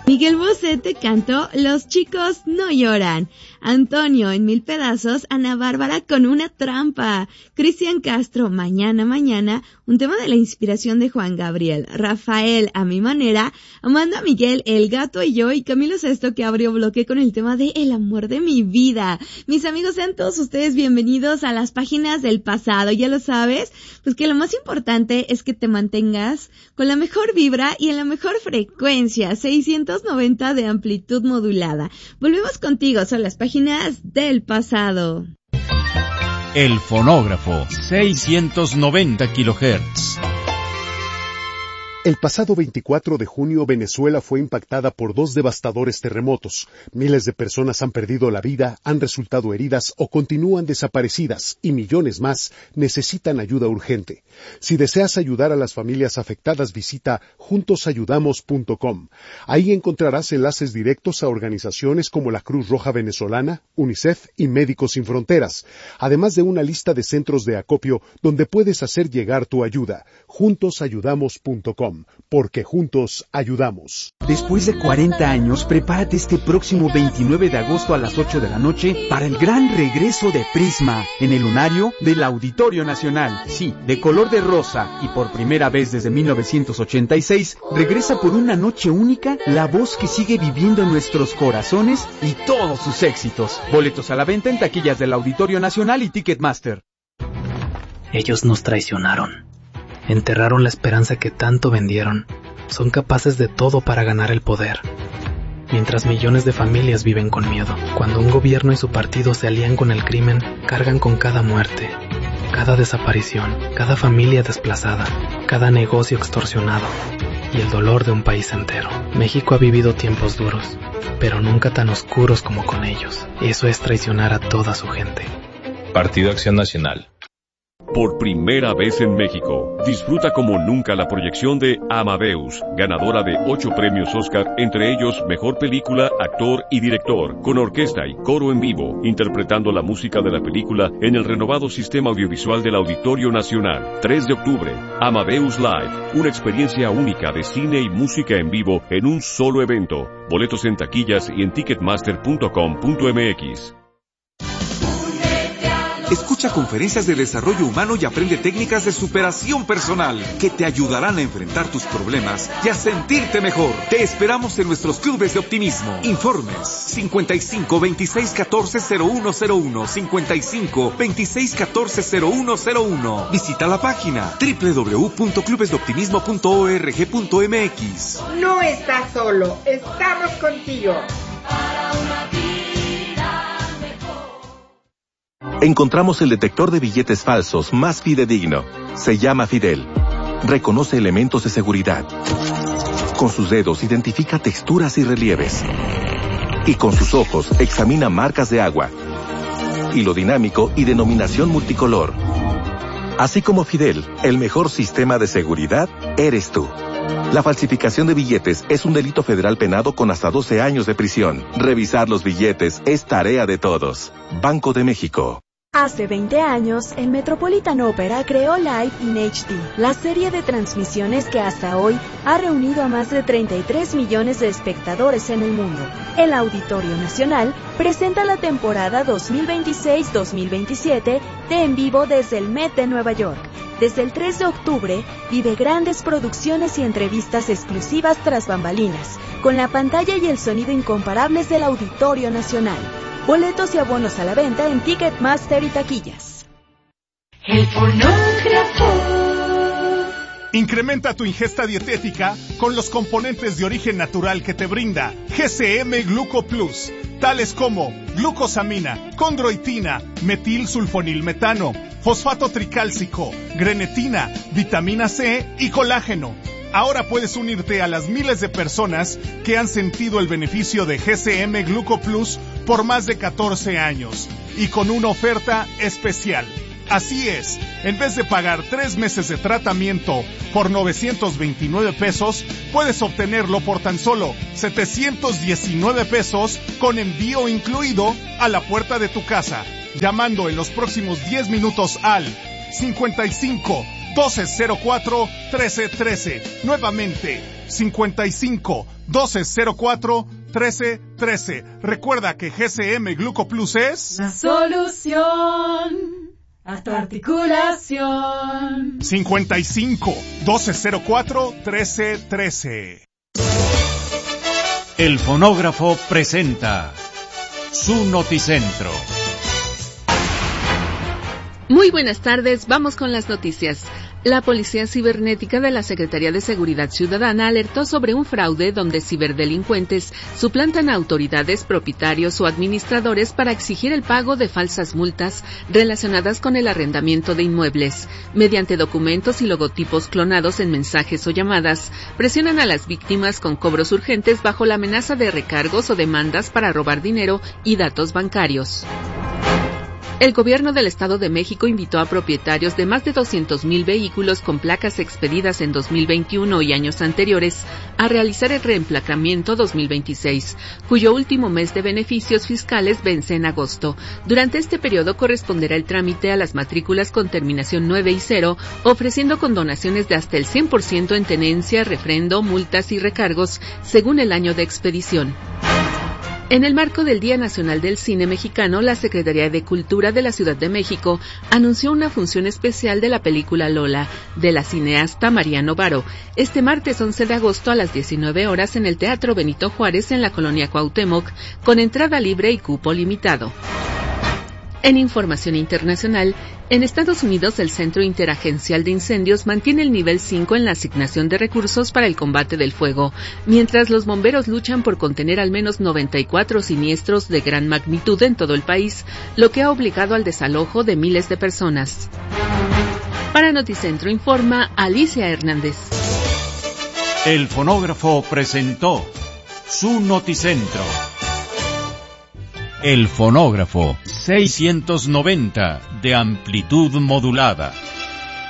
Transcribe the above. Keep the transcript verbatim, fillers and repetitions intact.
Miguel Bosé te cantó Los chicos no lloran. Antonio en Mil pedazos. Ana Bárbara con Una trampa. Cristian Castro, Mañana mañana, un tema de la inspiración de Juan Gabriel. Rafael, A mi manera. Amanda Miguel, El gato y yo. Y Camilo Sesto, que abrió bloque con el tema de El amor de mi vida. Mis amigos, sean todos ustedes bienvenidos a las páginas del pasado. Ya lo sabes, pues que lo más importante es que te mantengas con la mejor vibra y en la mejor frecuencia. seiscientos noventa de amplitud modulada. Volvemos contigo, son las páginas del pasado. El fonógrafo, seiscientos noventa kilohertz. El pasado veinticuatro de junio, Venezuela fue impactada por dos devastadores terremotos. Miles de personas han perdido la vida, han resultado heridas o continúan desaparecidas, y millones más necesitan ayuda urgente. Si deseas ayudar a las familias afectadas, visita juntos ayudamos punto com. Ahí encontrarás enlaces directos a organizaciones como la Cruz Roja Venezolana, UNICEF y Médicos Sin Fronteras, además de una lista de centros de acopio donde puedes hacer llegar tu ayuda. juntos ayudamos punto com. Porque juntos ayudamos. Después de cuarenta años, prepárate este próximo veintinueve de agosto a las ocho de la noche para el gran regreso de Prisma en el lunario del Auditorio Nacional. Sí, de color de rosa y por primera vez desde mil novecientos ochenta y seis, regresa por una noche única la voz que sigue viviendo en nuestros corazones y todos sus éxitos. Boletos a la venta en taquillas del Auditorio Nacional y Ticketmaster. Ellos nos traicionaron. Enterraron la esperanza que tanto vendieron. Son capaces de todo para ganar el poder. Mientras millones de familias viven con miedo. Cuando un gobierno y su partido se alían con el crimen, cargan con cada muerte, cada desaparición, cada familia desplazada, cada negocio extorsionado y el dolor de un país entero. México ha vivido tiempos duros, pero nunca tan oscuros como con ellos. Eso es traicionar a toda su gente. Partido Acción Nacional. Por primera vez en México, disfruta como nunca la proyección de Amadeus, ganadora de ocho premios Oscar, entre ellos Mejor Película, Actor y Director, con orquesta y coro en vivo, interpretando la música de la película en el renovado sistema audiovisual del Auditorio Nacional. tres de octubre, Amadeus Live, una experiencia única de cine y música en vivo en un solo evento. Boletos en taquillas y en ticketmaster punto com punto m x. Escucha conferencias de desarrollo humano y aprende técnicas de superación personal que te ayudarán a enfrentar tus problemas y a sentirte mejor. Te esperamos en nuestros clubes de optimismo. Informes cincuenta y cinco, veintiséis, catorce, cero uno cero uno, cincuenta y cinco, veintiséis, catorce, cero uno cero uno. Visita la página doble u doble u doble u punto clubes de optimismo punto org punto m x. No estás solo, estamos contigo. Para una vida. Encontramos el detector de billetes falsos más fidedigno. Se llama Fidel. Reconoce elementos de seguridad. Con sus dedos identifica texturas y relieves. Y con sus ojos examina marcas de agua, hilo dinámico y denominación multicolor. Así como Fidel, el mejor sistema de seguridad eres tú. La falsificación de billetes es un delito federal penado con hasta doce años de prisión. Revisar los billetes es tarea de todos. Banco de México. Hace veinte años, el Metropolitan Opera creó Live in H D, la serie de transmisiones que hasta hoy ha reunido a más de treinta y tres millones de espectadores en el mundo. El Auditorio Nacional presenta la temporada dos mil veintiséis dos mil veintisiete de En Vivo desde el Met de Nueva York. Desde el tres de octubre, vive grandes producciones y entrevistas exclusivas tras bambalinas, con la pantalla y el sonido incomparables del Auditorio Nacional. Boletos y abonos a la venta en Ticketmaster y taquillas. El fonógrafo. Incrementa tu ingesta dietética con los componentes de origen natural que te brinda G C M Gluco Plus, tales como glucosamina, condroitina, metilsulfonilmetano, fosfato tricálcico, grenetina, vitamina C y colágeno. Ahora puedes unirte a las miles de personas que han sentido el beneficio de G C M Gluco Plus por más de catorce años y con una oferta especial. Así es, en vez de pagar tres meses de tratamiento por novecientos veintinueve pesos, puedes obtenerlo por tan solo setecientos diecinueve pesos con envío incluido a la puerta de tu casa, llamando en los próximos diez minutos al cincuenta y cinco, doce cero cuatro, trece trece. Nuevamente, cincuenta y cinco, doce cero cuatro, trece trece. Recuerda que G C M Glucoplus es la solución a tu articulación. cincuenta y cinco, doce cero cuatro, trece trece. El fonógrafo presenta su noticentro. Muy buenas tardes, vamos con las noticias. La Policía Cibernética de la Secretaría de Seguridad Ciudadana alertó sobre un fraude donde ciberdelincuentes suplantan a autoridades, propietarios o administradores para exigir el pago de falsas multas relacionadas con el arrendamiento de inmuebles. Mediante documentos y logotipos clonados en mensajes o llamadas, presionan a las víctimas con cobros urgentes bajo la amenaza de recargos o demandas para robar dinero y datos bancarios. El gobierno del Estado de México invitó a propietarios de más de doscientos mil vehículos con placas expedidas en dos mil veintiuno y años anteriores a realizar el reemplacamiento dos mil veintiséis, cuyo último mes de beneficios fiscales vence en agosto. Durante este periodo corresponderá el trámite a las matrículas con terminación nueve y cero, ofreciendo condonaciones de hasta el cien por ciento en tenencia, refrendo, multas y recargos, según el año de expedición. En el marco del Día Nacional del Cine Mexicano, la Secretaría de Cultura de la Ciudad de México anunció una función especial de la película Lola, de la cineasta Mariano Baro, este martes once de agosto a las diecinueve horas en el Teatro Benito Juárez en la colonia Cuauhtémoc, con entrada libre y cupo limitado. En información internacional, en Estados Unidos el Centro Interagencial de Incendios mantiene el nivel cinco en la asignación de recursos para el combate del fuego, mientras los bomberos luchan por contener al menos noventa y cuatro siniestros de gran magnitud en todo el país, lo que ha obligado al desalojo de miles de personas. Para Noticentro informa Alicia Hernández. El fonógrafo presentó su noticentro. El fonógrafo seiscientos noventa de amplitud modulada.